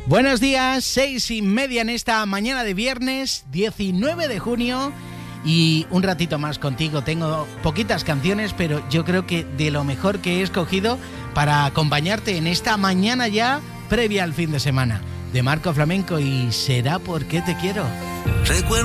Buenos días, 6:30 en esta mañana de viernes 19 de junio y un ratito más contigo. Tengo poquitas canciones, pero yo creo que de lo mejor que he escogido para acompañarte en esta mañana ya previa al fin de semana. De Marco Flamenco y Será porque te quiero. Recuerdo